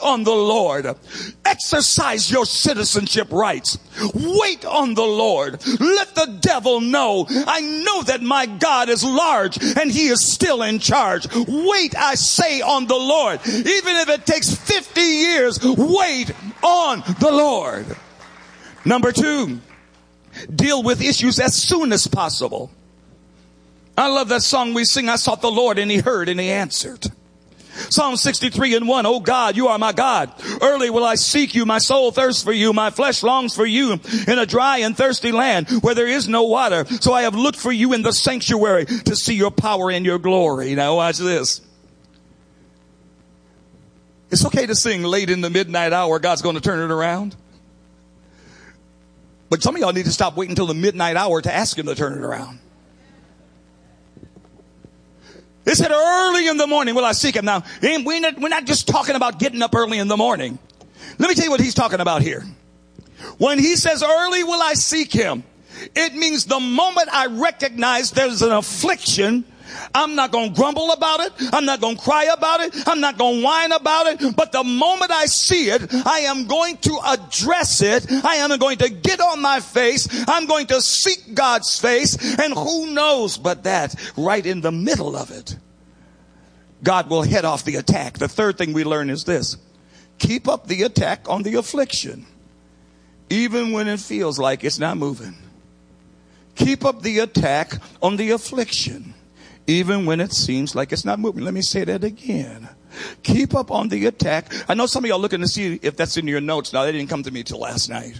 on the Lord. Exercise your citizenship rights. Wait on the Lord. Let the devil know, I know that my God is large and he is still in charge. Wait, I say, on the Lord. Even if it takes 50 years, wait on the Lord. Number 2, deal with issues as soon as possible. I love that song we sing, I sought the Lord and he heard and he answered. Psalm 63:1, oh God, you are my God. Early will I seek you. My soul thirsts for you. My flesh longs for you in a dry and thirsty land where there is no water. So I have looked for you in the sanctuary to see your power and your glory. Now watch this. It's okay to sing late in the midnight hour, God's going to turn it around. But some of y'all need to stop waiting until the midnight hour to ask him to turn it around. It said early in the morning will I seek him. Now, we're not just talking about getting up early in the morning. Let me tell you what he's talking about here. When he says early will I seek him, it means the moment I recognize there's an affliction, I'm not going to grumble about it. I'm not going to cry about it. I'm not going to whine about it. But the moment I see it, I am going to address it. I am going to get on my face. I'm going to seek God's face. And who knows but that right in the middle of it, God will head off the attack. The third thing we learn is this. Keep up the attack on the affliction, even when it feels like it's not moving. Keep up the attack on the affliction, even when it seems like it's not moving. Let me say that again. Keep up on the attack. I know some of y'all looking to see if that's in your notes. Now, they didn't come to me till last night.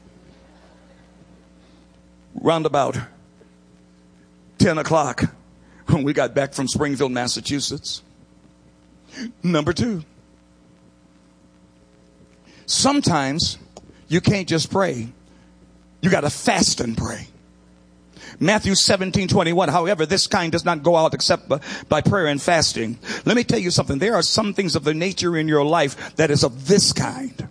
Round about 10 o'clock when we got back from Springfield, Massachusetts. Number 2. Sometimes you can't just pray. You got to fast and pray. Matthew 17:21. However, this kind does not go out except by prayer and fasting. Let me tell you something. There are some things of the nature in your life that is of this kind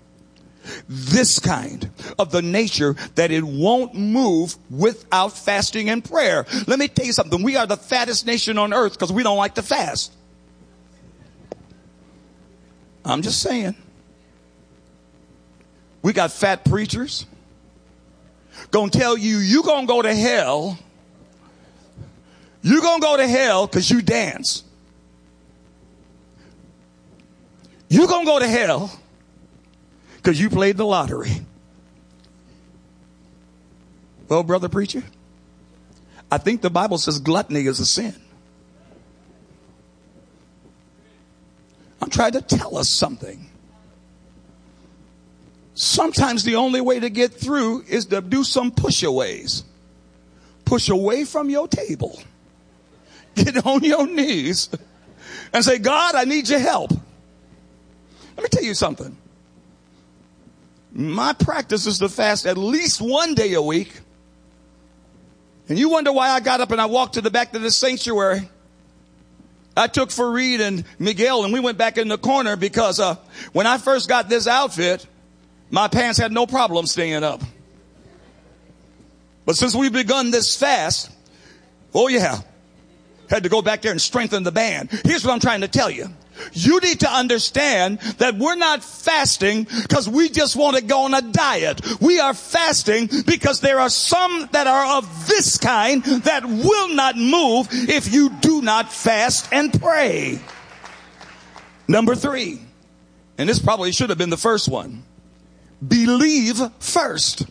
of the nature that it won't move without fasting and prayer. Let me tell you something. We are the fattest nation on earth because we don't like to fast. I'm just saying. We got fat preachers gonna tell you, you gonna go to hell. You're gonna go to hell because you dance. You're gonna go to hell because you played the lottery. Well, brother preacher, I think the Bible says gluttony is a sin. I'm trying to tell us something. Sometimes the only way to get through is to do some pushaways. Push away from your table. Get on your knees and say, God, I need your help. Let me tell you something. My practice is to fast at least one day a week. And you wonder why I got up and I walked to the back of the sanctuary. I took Fareed and Miguel and we went back in the corner because when I first got this outfit, my pants had no problem staying up. But since we've begun this fast, oh yeah, had to go back there and strengthen the band. Here's what I'm trying to tell you. You need to understand that we're not fasting because we just want to go on a diet. We are fasting because there are some that are of this kind that will not move if you do not fast and pray. Number 3, and this probably should have been the first one. Believe first.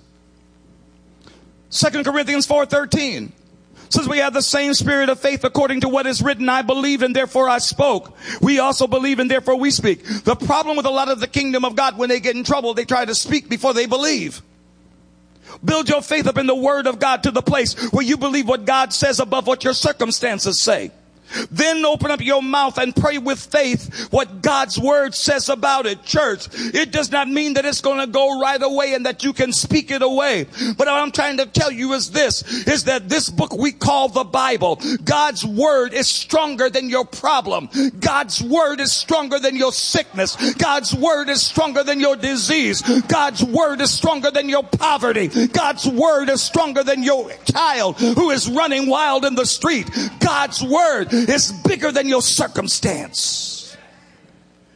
2 Corinthians 4:13 says we have the same spirit of faith according to what is written. I believed and therefore I spoke. We also believe and therefore we speak. The problem with a lot of the kingdom of God, when they get in trouble, they try to speak before they believe. Build your faith up in the word of God to the place where you believe what God says above what your circumstances say. Then open up your mouth and pray with faith what God's word says about it. Church, it does not mean that it's going to go right away and that you can speak it away. But what I'm trying to tell you is this, is that this book we call the Bible, God's word is stronger than your problem. God's word is stronger than your sickness. God's word is stronger than your disease. God's word is stronger than your poverty. God's word is stronger than your child who is running wild in the street. God's word is bigger than your circumstance.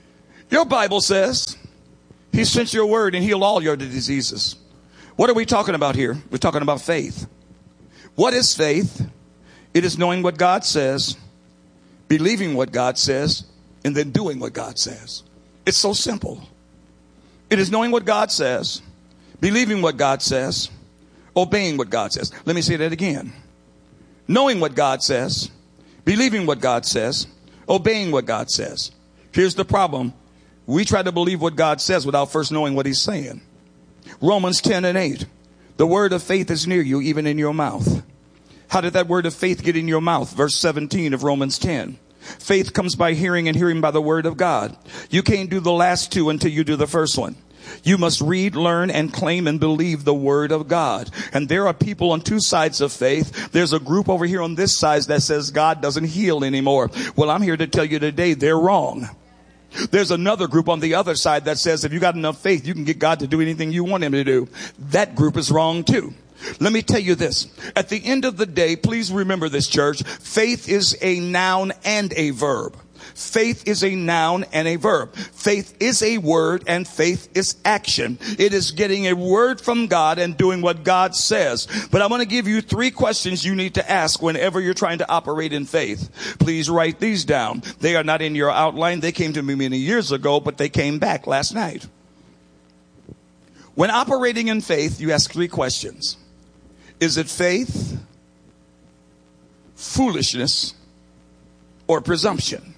Your Bible says he sent your word and healed all your diseases. What are we talking about here? We're talking about faith. What is faith? It is knowing what God says, believing what God says, and then doing what God says. It's so simple. It is knowing what God says, believing what God says, obeying what God says. Let me say that again. Knowing what God says, believing what God says, obeying what God says. Here's the problem. We try to believe what God says without first knowing what he's saying. Romans 10:8. The word of faith is near you, even in your mouth. How did that word of faith get in your mouth? Verse 17 of Romans 10. Faith comes by hearing, and hearing by the word of God. You can't do the last two until you do the first one. You must read, learn, and claim and believe the word of God. And there are people on two sides of faith. There's a group over here on this side that says God doesn't heal anymore. Well, I'm here to tell you today they're wrong. There's another group on the other side that says if you got enough faith, you can get God to do anything you want him to do. That group is wrong too. Let me tell you this. At the end of the day, please remember this, church. Faith is a noun and a verb. Faith is a noun and a verb. Faith is a word and faith is action. It is getting a word from God and doing what God says. But I'm going to give you 3 questions you need to ask whenever you're trying to operate in faith. Please write these down. They are not in your outline. They came to me many years ago, but they came back last night. When operating in faith, you ask 3 questions. Is it faith, foolishness, or presumption?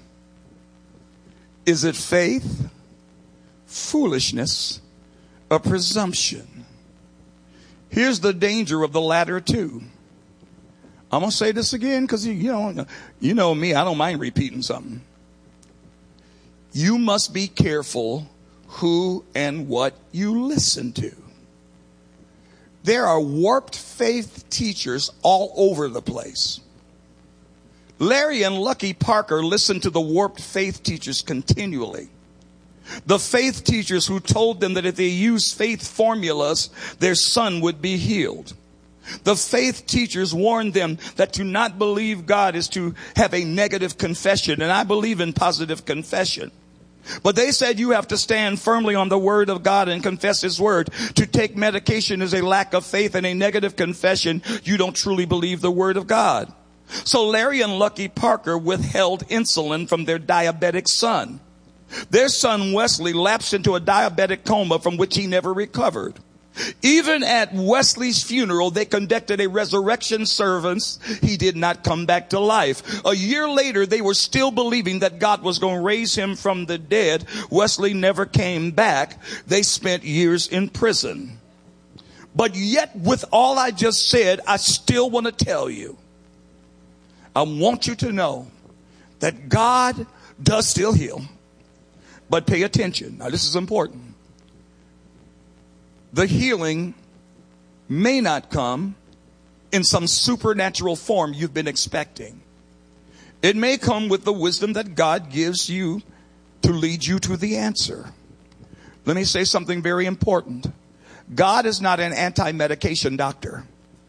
Is it faith, foolishness, or presumption? Here's the danger of the latter two. I'm going to say this again because you know me, I don't mind repeating something. You must be careful who and what you listen to. There are warped faith teachers all over the place. Larry and Lucky Parker listened to the warped faith teachers continually. The faith teachers who told them that if they used faith formulas, their son would be healed. The faith teachers warned them that to not believe God is to have a negative confession. And I believe in positive confession. But they said you have to stand firmly on the word of God and confess his word. To take medication is a lack of faith and a negative confession. You don't truly believe the word of God. So Larry and Lucky Parker withheld insulin from their diabetic son. Their son Wesley lapsed into a diabetic coma from which he never recovered. Even at Wesley's funeral, they conducted a resurrection service. He did not come back to life. A year later, they were still believing that God was going to raise him from the dead. Wesley never came back. They spent years in prison. But yet, with all I just said, I still want to tell you, I want you to know that God does still heal. But pay attention. Now, this is important. The healing may not come in some supernatural form you've been expecting. It may come with the wisdom that God gives you to lead you to the answer. Let me say something very important. God is not an anti-medication doctor.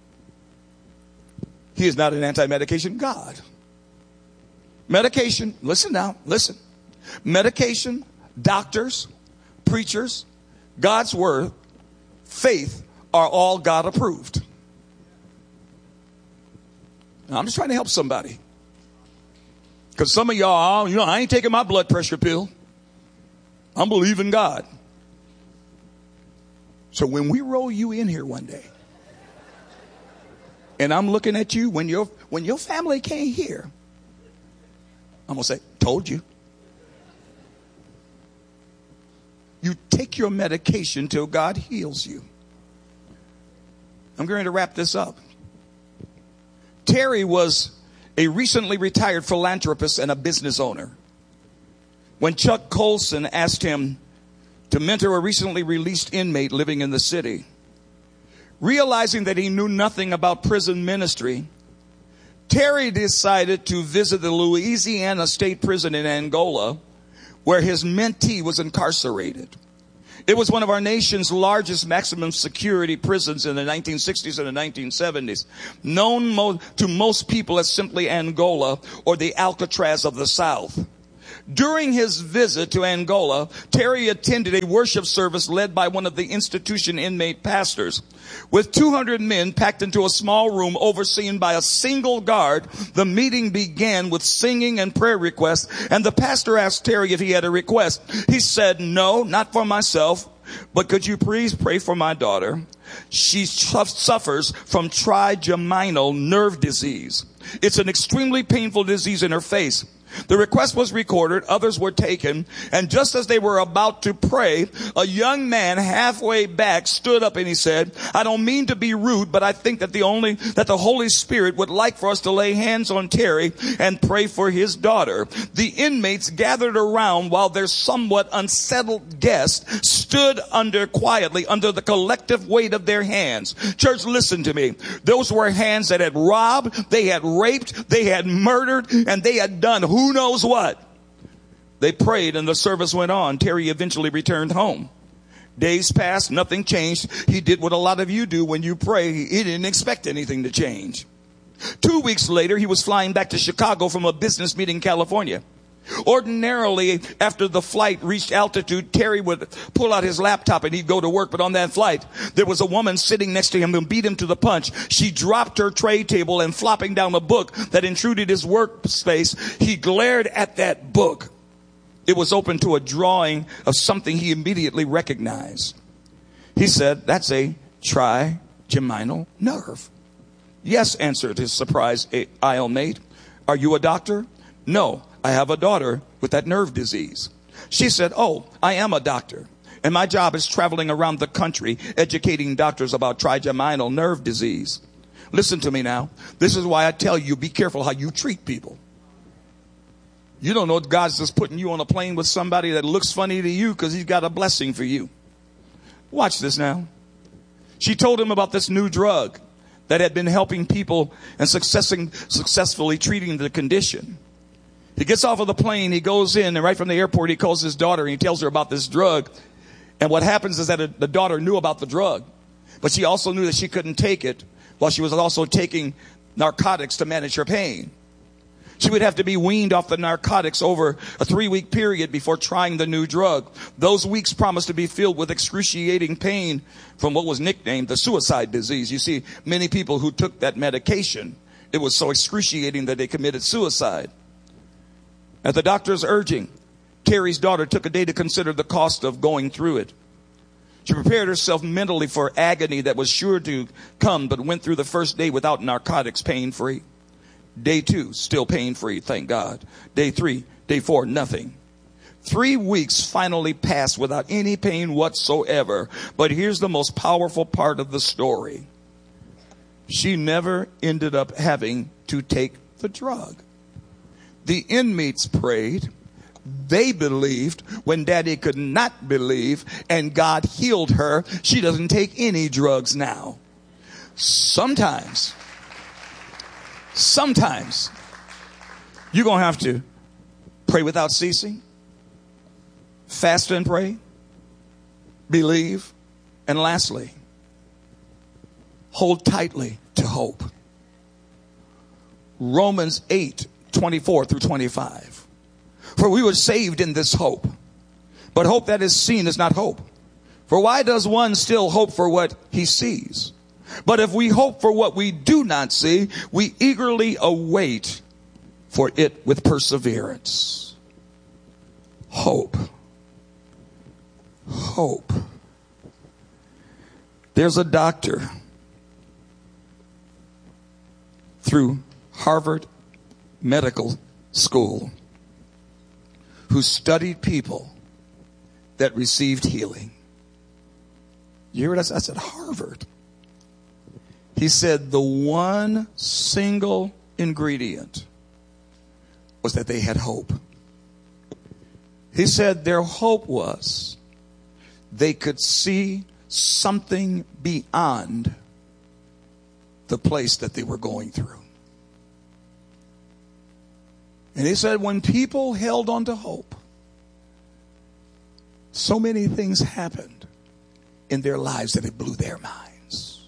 He is not an anti-medication God. Medication, listen now, listen. Medication, doctors, preachers, God's word, faith are all God approved. Now, I'm just trying to help somebody. Because some of y'all, I ain't taking my blood pressure pill. I'm believing God. So when we roll you in here one day, and I'm looking at you when your family can't hear, I'm going to say, told you. You take your medication till God heals you. I'm going to wrap this up. Terry was a recently retired philanthropist and a business owner. When Chuck Colson asked him to mentor a recently released inmate living in the city, realizing that he knew nothing about prison ministry, Terry decided to visit the Louisiana State Prison in Angola, where his mentee was incarcerated. It was one of our nation's largest maximum security prisons in the 1960s and the 1970s, known to most people as simply Angola or the Alcatraz of the South. During his visit to Angola, Terry attended a worship service led by one of the institution inmate pastors. With 200 men packed into a small room overseen by a single guard, the meeting began with singing and prayer requests, and the pastor asked Terry if he had a request. He said, "No, not for myself, but could you please pray for my daughter? She suffers from trigeminal nerve disease. It's an extremely painful disease in her face." The request was recorded, others were taken, and just as they were about to pray, a young man halfway back stood up and he said, "I don't mean to be rude, but I think that the Holy Spirit would like for us to lay hands on Terry and pray for his daughter." The inmates gathered around while their somewhat unsettled guest stood quietly under the collective weight of their hands. Church, listen to me. Those were hands that had robbed, they had raped, they had murdered, and they had done who knows what. They prayed and the service went on. Terry eventually returned home. Days passed, nothing changed. He did what a lot of you do when you pray. He didn't expect anything to change. 2 weeks later, he was flying back to Chicago from a business meeting in California. Ordinarily, after the flight reached altitude, Terry would pull out his laptop and he'd go to work. But on that flight, there was a woman sitting next to him who beat him to the punch. She dropped her tray table and flopping down a book that intruded his workspace, he glared at that book. It was open to a drawing of something he immediately recognized. He said, "That's a trigeminal nerve." "Yes," answered his surprised aisle mate. "Are you a doctor?" "No, I have a daughter with that nerve disease." She said, "Oh, I am a doctor, and my job is traveling around the country educating doctors about trigeminal nerve disease." Listen to me now. This is why I tell you, be careful how you treat people. You don't know if God's just putting you on a plane with somebody that looks funny to you because he's got a blessing for you. Watch this now. She told him about this new drug that had been helping people and successfully treating the condition. He gets off of the plane, he goes in, and right from the airport, he calls his daughter and he tells her about this drug. And what happens is that the daughter knew about the drug, but she also knew that she couldn't take it while she was also taking narcotics to manage her pain. She would have to be weaned off the narcotics over a 3-week period before trying the new drug. Those weeks promised to be filled with excruciating pain from what was nicknamed the suicide disease. You see, many people who took that medication, it was so excruciating that they committed suicide. At the doctor's urging, Terry's daughter took a day to consider the cost of going through it. She prepared herself mentally for agony that was sure to come, but went through the first day without narcotics, pain-free. Day 2, still pain-free, thank God. Day 3, day 4, nothing. 3 weeks finally passed without any pain whatsoever. But here's the most powerful part of the story. She never ended up having to take the drug. The inmates prayed. They believed when Daddy could not believe, and God healed her. She doesn't take any drugs now. Sometimes you're going to have to pray without ceasing, fast and pray, believe, and lastly, hold tightly to hope. Romans 8:24 through 25. For we were saved in this hope. But hope that is seen is not hope. For why does one still hope for what he sees? But if we hope for what we do not see, we eagerly await for it with perseverance. Hope. Hope. There's a doctor through Harvard Medical School who studied people that received healing. You hear what I said? I said Harvard. He said the one single ingredient was that they had hope. He said their hope was they could see something beyond the place that they were going through. And he said when people held on to hope, so many things happened in their lives that it blew their minds.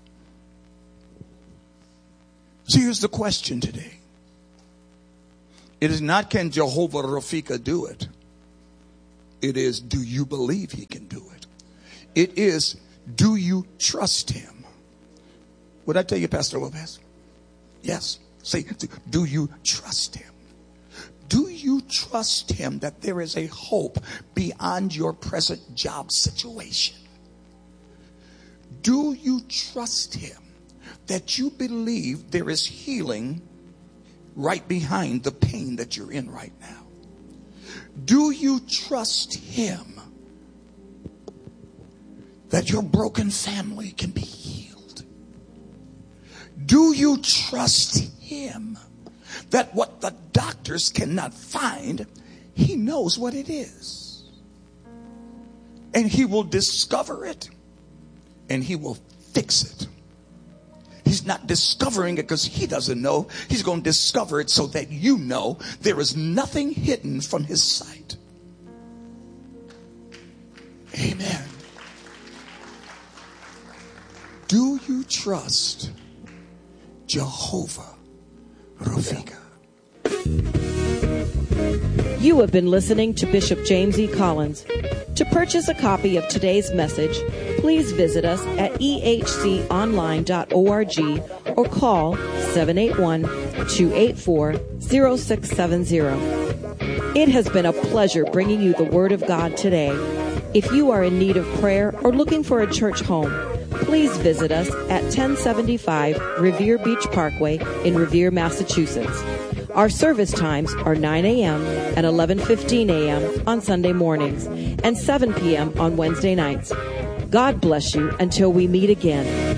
So here's the question today. It is not, can Jehovah Rafika do it? It is, do you believe he can do it? It is, do you trust him? Would I tell you, Pastor Lopez? Yes. Say, do you trust him? Do you trust him that there is a hope beyond your present job situation? Do you trust him that you believe there is healing right behind the pain that you're in right now? Do you trust him that your broken family can be healed? Do you trust him that what the doctors cannot find, he knows what it is? And he will discover it and he will fix it. He's not discovering it because he doesn't know. He's going to discover it so that you know there is nothing hidden from his sight. Amen. Do you trust Jehovah Rafika? You have been listening to Bishop James E. Collins. To purchase a copy of today's message, please visit us at ehconline.org or call 781-284-0670. It has been a pleasure bringing you the Word of God today. If you are in need of prayer or looking for a church home, please visit us at 1075 Revere Beach Parkway in Revere, Massachusetts. Our service times are 9 a.m. and 11:15 a.m. on Sunday mornings and 7 p.m. on Wednesday nights. God bless you until we meet again.